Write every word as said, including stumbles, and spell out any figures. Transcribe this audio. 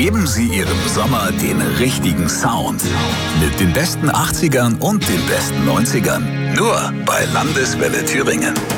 Geben Sie Ihrem Sommer den richtigen Sound. Mit den besten achtzigern und den besten neunzigern. Nur bei Landeswelle Thüringen.